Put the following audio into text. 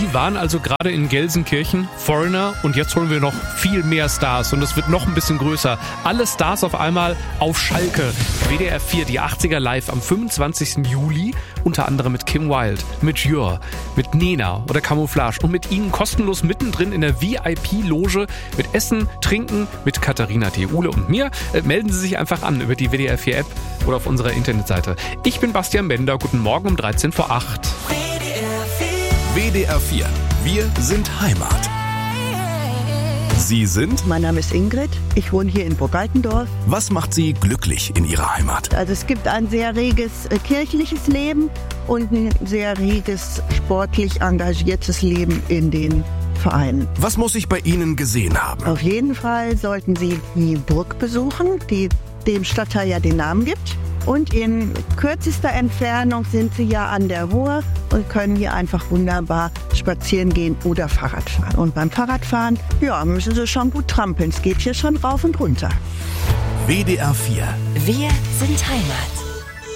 Sie waren also gerade in Gelsenkirchen, Foreigner, und jetzt holen wir noch viel mehr Stars und es wird noch ein bisschen größer. Alle Stars auf einmal auf Schalke. WDR 4, die 80er live am 25. Juli, unter anderem mit Kim Wilde, mit Jür, mit Nena oder Camouflage und mit Ihnen kostenlos mittendrin in der VIP-Loge mit Essen, Trinken, mit Katharina Theule und mir. Melden Sie sich einfach an über die WDR 4 App oder auf unserer Internetseite. Ich bin Bastian Bender, guten Morgen um 13 vor 8. WDR 4, wir sind Heimat. Sie sind? Mein Name ist Ingrid, ich wohne hier in Burgaltendorf. Was macht Sie glücklich in Ihrer Heimat? Also es gibt ein sehr reges kirchliches Leben und ein sehr reges sportlich engagiertes Leben in den Vereinen. Was muss ich bei Ihnen gesehen haben? Auf jeden Fall sollten Sie die Burg besuchen, die dem Stadtteil ja den Namen gibt. Und in kürzester Entfernung sind Sie ja an der Ruhr und können hier einfach wunderbar spazieren gehen oder Fahrrad fahren. Und beim Fahrradfahren, ja, müssen Sie schon gut trampeln. Es geht hier schon rauf und runter. WDR 4. Wir sind Heimat.